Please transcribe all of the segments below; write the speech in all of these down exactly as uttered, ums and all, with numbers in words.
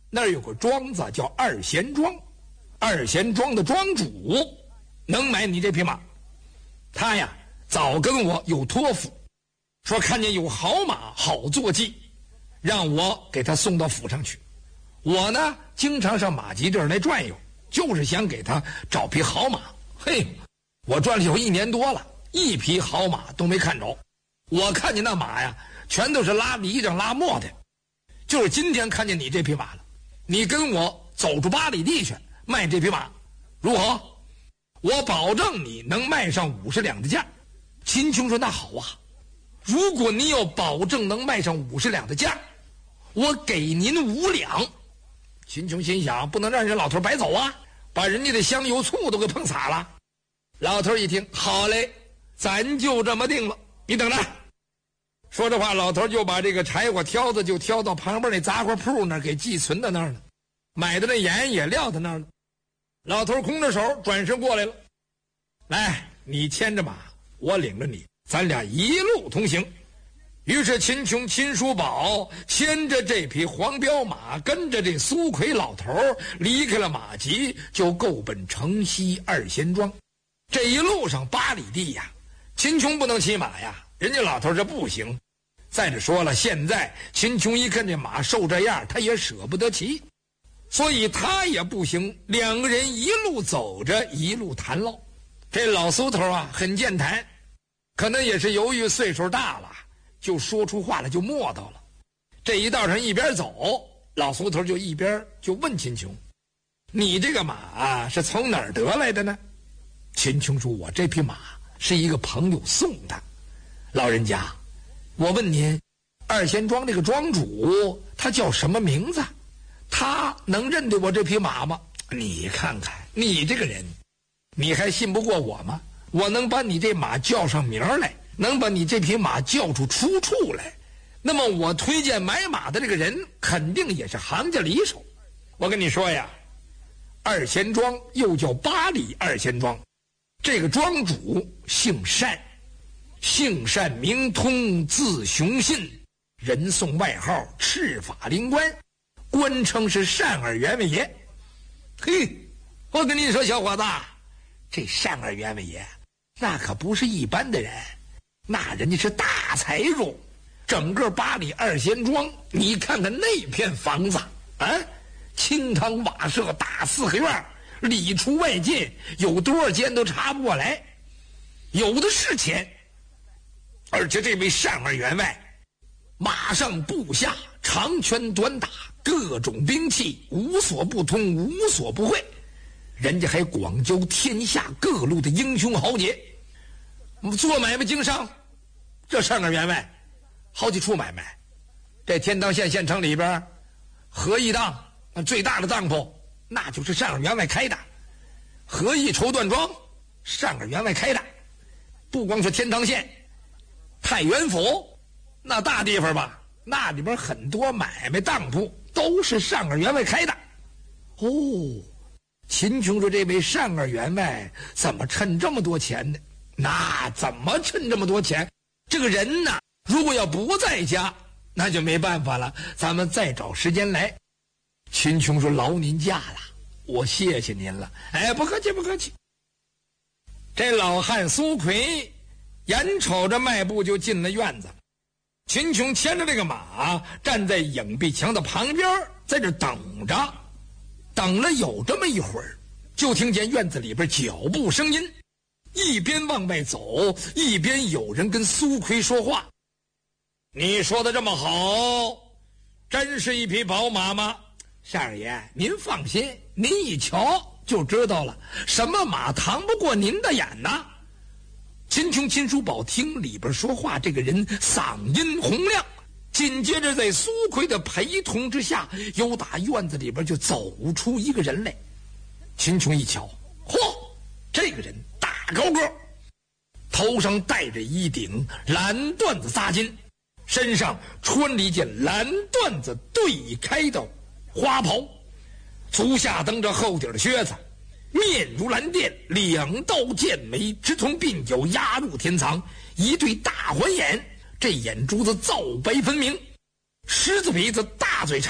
那儿有个庄子叫二贤庄，二贤庄的庄主能买你这匹马。他呀早跟我有托付，说看见有好马好坐骑，让我给他送到府上去。我呢经常上马集这儿来转悠，就是想给他找匹好马。嘿，我转了有一年多了，一匹好马都没看着。我看见那马呀全都是拉犁杖拉磨的，就是今天看见你这匹马了。你跟我走出八里地去卖这匹马，如何？我保证你能卖上五十两的价。秦琼说那好啊，如果你有保证能卖上五十两的价，我给您五两。秦琼心想，不能让人老头白走啊，把人家的香油醋都给碰洒了。老头一听，好嘞，咱就这么定了，你等着。说这话，老头就把这个柴火挑子就挑到旁边那杂货铺那儿，给寄存在那儿了，买的那盐也撂在那儿了。老头空着手转身过来了，来，你牵着马，我领着你，咱俩一路同行。于是秦琼、秦叔宝牵着这匹黄骠马，跟着这苏奎老头离开了马集，就够奔城西二贤庄。这一路上八里地呀，秦琼不能骑马呀，人家老头这不行。再者说了，现在秦琼一看这马瘦这样，他也舍不得骑，所以他也不行。两个人一路走着，一路谈唠。这老苏头啊很健谈，可能也是由于岁数大了，就说出话来就磨叨了。这一道上一边走，老苏头就一边就问秦琼，你这个马啊是从哪儿得来的呢？秦琼说，我这匹马是一个朋友送的。老人家，我问您，二贤庄这个庄主他叫什么名字？他能认得我这匹马吗？你看看你这个人，你还信不过我吗？我能把你这马叫上名来，能把你这匹马叫出出处来，那么我推荐买马的这个人肯定也是行家里手。我跟你说呀，二贤庄又叫八里二贤庄，这个庄主姓单，姓单名通，字雄信，人送外号赤法灵官，官称是单二员外爷。嘿，我跟你说小伙子，这单二员外爷那可不是一般的人，那人家是大财主。整个八里二贤庄，你看看那片房子啊，清堂瓦舍，大四合院，里出外进，有多少间都查不过来，有的是钱。而且这位单二员外，马上部下长拳短打，各种兵器无所不通，无所不会。人家还广交天下各路的英雄豪杰，做买卖经商，这单二员外好几处买卖。这天堂县县城里边，合义当最大的当铺，那就是单二员外开的。合义绸缎庄，单二员外开的。不光是天堂县，太原府那大地方吧，那里边很多买卖当铺都是单二员外开的。哦，秦琼说，这位单二员外怎么趁这么多钱呢？那怎么趁这么多钱？这个人呢，如果要不在家，那就没办法了，咱们再找时间来。秦琼说，劳您驾了，我谢谢您了。哎，不客气不客气。这老汉苏奎眼瞅着迈步就进了院子，秦琼牵着这个马站在影壁墙的旁边，在这等着。等了有这么一会儿，就听见院子里边脚步声音，一边往外走，一边有人跟苏奎说话。你说的这么好，真是一匹宝马吗？单二爷您放心，您一瞧就知道了，什么马扛不过您的眼呐。秦琼、秦叔宝听里边说话，这个人嗓音洪亮，紧接着在苏奎的陪同之下，由打院子里边就走出一个人来。秦琼一瞧，嚯，这个人大高个，头上戴着一顶蓝缎子扎巾，身上穿了一件蓝缎子对开的花袍，足下蹬着厚底的靴子，面如蓝靛，两道剑眉直从鬓角压入天藏，一对大环眼，这眼珠子皂白分明，狮子鼻子，大嘴叉，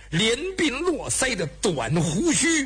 连鬓络腮的短胡须